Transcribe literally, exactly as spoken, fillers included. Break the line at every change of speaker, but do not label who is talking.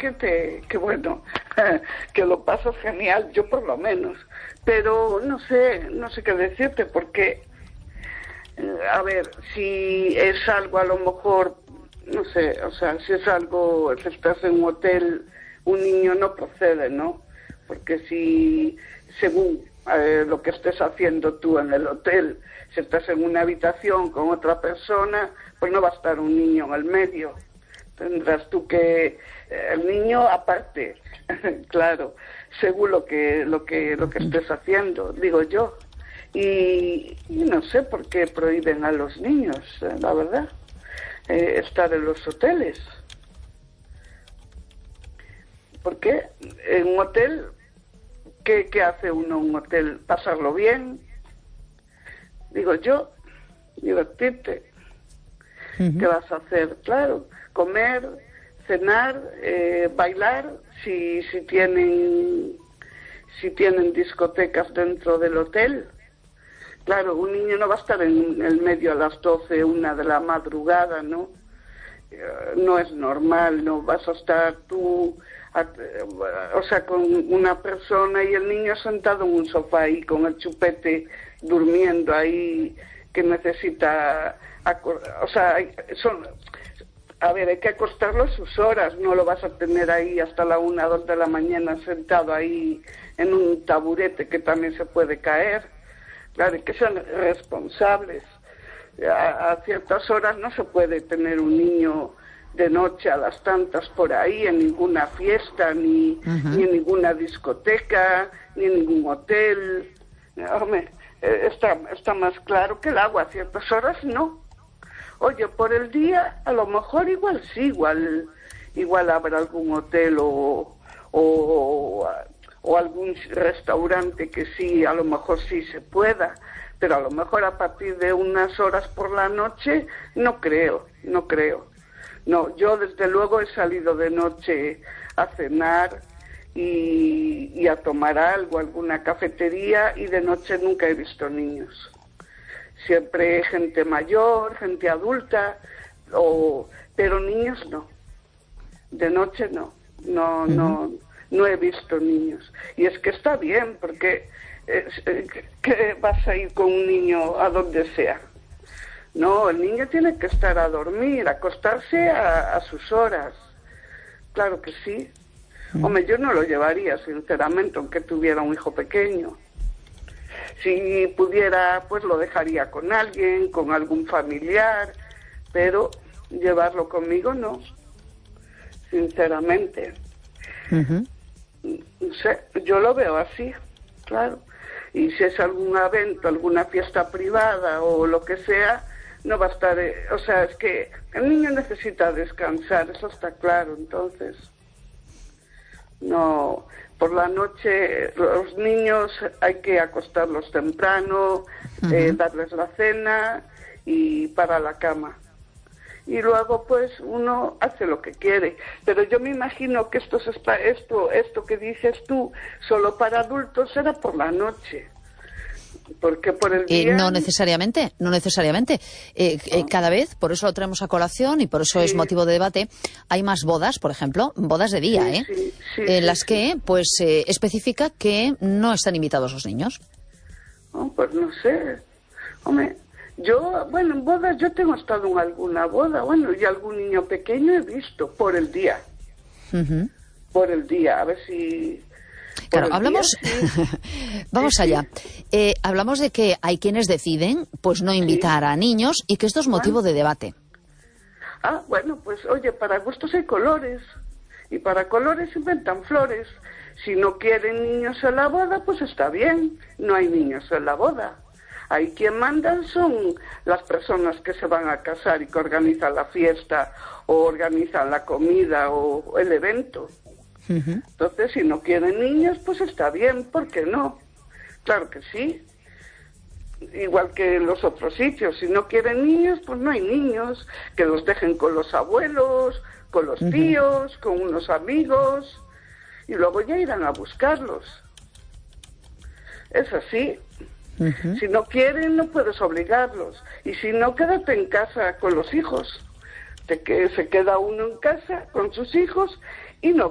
que te, que bueno, que lo pasas genial, yo por lo menos, pero no sé, no sé qué decirte, porque, eh, a ver, si es algo a lo mejor, no sé, o sea, si es algo, si estás en un hotel, un niño no procede, ¿no? Porque si, según eh, lo que estés haciendo tú en el hotel, si estás en una habitación con otra persona, pues no va a estar un niño en el medio. Tendrás tú que, eh, el niño aparte, claro, según lo que, lo que, lo que estés haciendo, digo yo. Y, y no sé por qué prohíben a los niños, eh, la verdad, eh, estar en los hoteles. Porque en un hotel, ¿qué, qué hace uno en un hotel? ¿Pasarlo bien? Digo yo, divertirte. Uh-huh. ¿Qué vas a hacer? Claro, comer, cenar, eh, bailar, si, si tienen, si tienen discotecas dentro del hotel. Claro, un niño no va a estar en el medio a las doce, una de la madrugada, ¿no? No es normal, no vas a estar tú, a, o sea, con una persona y el niño sentado en un sofá ahí con el chupete durmiendo ahí, que necesita, o sea, son, a ver, hay que acostarlo sus horas, no lo vas a tener ahí hasta la una, dos de la mañana sentado ahí en un taburete que también se puede caer. Claro, hay que ser responsables. A, a ciertas horas no se puede tener un niño de noche a las tantas por ahí en ninguna fiesta, ni, uh-huh. ni en ninguna discoteca, ni en ningún hotel. Hombre, está, está más claro que el agua, a ciertas horas no. Oye, por el día a lo mejor igual sí, igual, igual habrá algún hotel o, o, o algún restaurante que sí, a lo mejor sí se pueda. Pero a lo mejor a partir de unas horas por la noche, no creo, no creo. No, yo desde luego he salido de noche a cenar y, y a tomar algo, alguna cafetería, y de noche nunca he visto niños. Siempre gente mayor, gente adulta, o, pero niños no. De noche no, no, uh-huh. no, no he visto niños. Y es que está bien, porque ¿qué vas a ir con un niño a donde sea? No, el niño tiene que estar a dormir, acostarse a, a sus horas. Claro que sí. Mm. Hombre, yo no lo llevaría, sinceramente, aunque tuviera un hijo pequeño. Si pudiera, pues lo dejaría con alguien, con algún familiar, pero llevarlo conmigo no, sinceramente. Uh-huh. No sé, yo lo veo así, claro. Y si es algún evento, alguna fiesta privada o lo que sea, no va a estar, eh, o sea, es que el niño necesita descansar, eso está claro. Entonces, no, por la noche los niños hay que acostarlos temprano, uh-huh. eh, darles la cena y para la cama. Y luego pues uno hace lo que quiere, pero yo me imagino que esto es esto esto que dices tú solo para adultos será por la noche, porque por el día
eh, no necesariamente no necesariamente eh, ¿no? eh, cada vez, por eso lo traemos a colación y por eso sí. es motivo de debate, hay más bodas, por ejemplo, bodas de día, sí, eh sí, sí, en sí, las sí. que pues eh, especifica que no están invitados los niños.
Oh, pues no sé, hombre. Yo, bueno, en bodas, yo tengo estado en alguna boda, bueno, y algún niño pequeño he visto por el día. Uh-huh. Por el día, a ver si...
Claro, hablamos... Día, sí. Vamos sí, allá. Sí. Eh, hablamos de que hay quienes deciden, pues, no invitar sí. a niños y que esto es motivo bueno. de debate.
Ah, bueno, pues, oye, para gustos hay colores. Y para colores inventan flores. Si no quieren niños en la boda, pues está bien. No hay niños en la boda. Ahí quien mandan son las personas que se van a casar y que organizan la fiesta o organizan la comida o el evento. Uh-huh. Entonces, si no quieren niños, pues está bien, ¿por qué no? Claro que sí. Igual que en los otros sitios, si no quieren niños, pues no hay niños, que los dejen con los abuelos, con los uh-huh. tíos, con unos amigos, y luego ya irán a buscarlos. Es así. Uh-huh. Si no quieren, no puedes obligarlos. Y si no, quédate en casa con los hijos. De que se queda uno en casa con sus hijos y no